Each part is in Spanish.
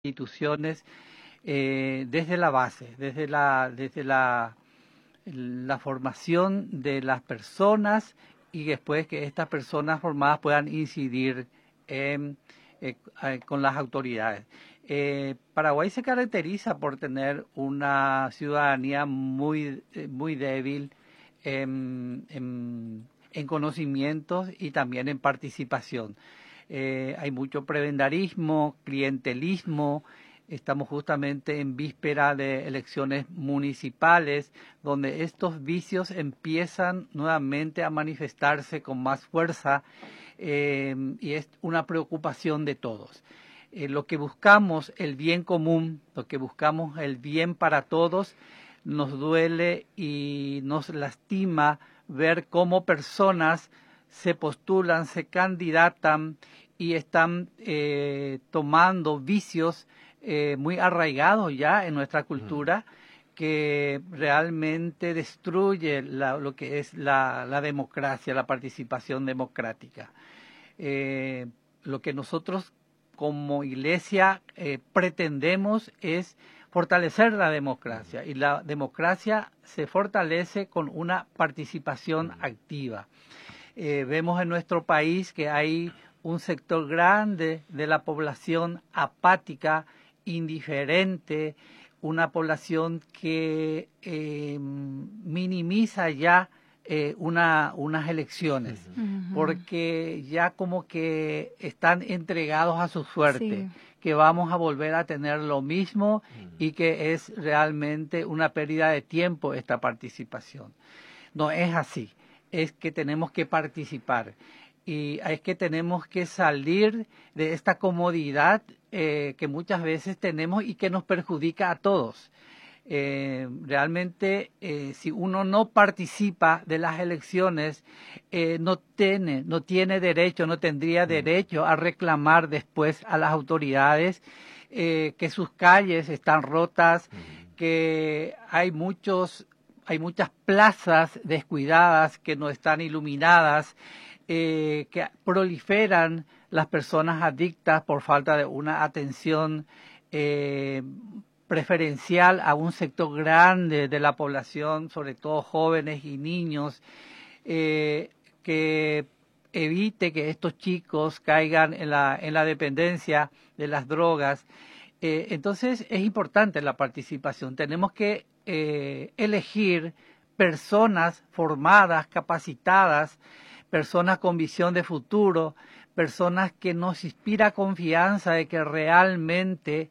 instituciones desde la base, la formación de las personas y después que estas personas formadas puedan incidir con las autoridades. Paraguay se caracteriza por tener una ciudadanía muy débil en conocimientos y también en participación. Hay mucho prebendarismo, clientelismo. Estamos justamente en víspera de elecciones municipales, donde estos vicios empiezan nuevamente a manifestarse con más fuerza y es una preocupación de todos. Lo que buscamos, el bien común, lo que buscamos, el bien para todos, nos duele y nos lastima ver cómo personas se postulan, se candidatan y están tomando vicios muy arraigados ya en nuestra cultura, que realmente destruye lo que es la democracia, la participación democrática. Lo que nosotros como iglesia pretendemos es fortalecer la democracia, y la democracia se fortalece con una participación activa. Vemos en nuestro país que hay un sector grande de la población apática, indiferente, una población que minimiza ya unas elecciones, porque ya como que están entregados a su suerte, que vamos a volver a tener lo mismo y que es realmente una pérdida de tiempo esta participación. No es así, es que tenemos que participar y es que tenemos que salir de esta comodidad que muchas veces tenemos y que nos perjudica a todos. Realmente si uno no participa de las elecciones no tiene derecho, no tendría derecho a reclamar después a las autoridades que sus calles están rotas, que hay muchas plazas descuidadas que no están iluminadas, que proliferan las personas adictas por falta de una atención preferencial a un sector grande de la población, sobre todo jóvenes y niños, que evite que estos chicos caigan en la dependencia de las drogas. Entonces es importante la participación. Tenemos que elegir personas formadas, capacitadas, personas con visión de futuro, personas que nos inspira confianza de que realmente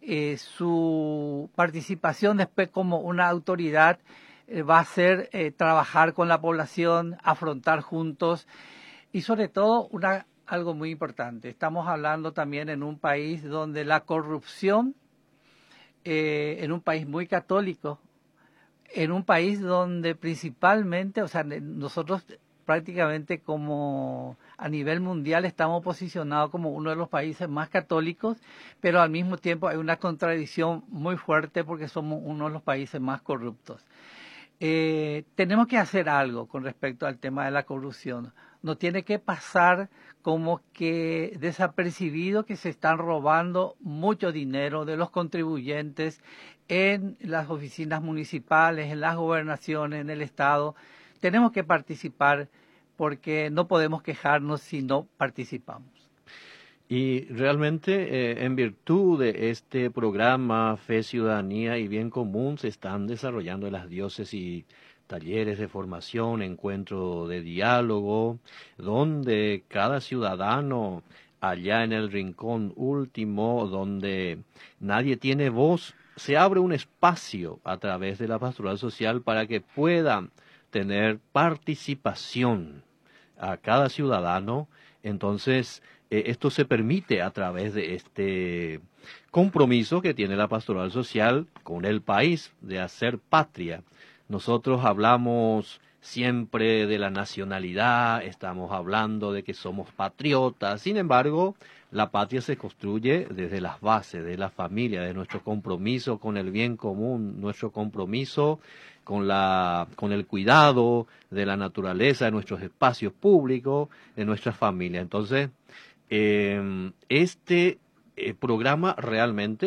su participación después como una autoridad va a ser trabajar con la población, afrontar juntos y sobre todo algo muy importante. Estamos hablando también en un país donde la corrupción, en un país muy católico, en un país donde principalmente, o sea, nosotros prácticamente como a nivel mundial estamos posicionados como uno de los países más católicos, pero al mismo tiempo hay una contradicción muy fuerte porque somos uno de los países más corruptos. Tenemos que hacer algo con respecto al tema de la corrupción. No tiene que pasar como que desapercibido que se están robando mucho dinero de los contribuyentes en las oficinas municipales, en las gobernaciones, en el Estado. Tenemos que participar porque no podemos quejarnos si no participamos. Y realmente en virtud de este programa Fe, Ciudadanía y Bien Común se están desarrollando en las diócesis talleres de formación, encuentro de diálogo, donde cada ciudadano allá en el rincón último, donde nadie tiene voz, se abre un espacio a través de la pastoral social para que puedan tener participación a cada ciudadano. Entonces, esto se permite a través de este compromiso que tiene la pastoral social con el país de hacer patria. Nosotros hablamos siempre de la nacionalidad, estamos hablando de que somos patriotas. Sin embargo, la patria se construye desde las bases de la familia, de nuestro compromiso con el bien común, nuestro compromiso con el cuidado de la naturaleza, de nuestros espacios públicos, de nuestra familia. Entonces, este programa realmente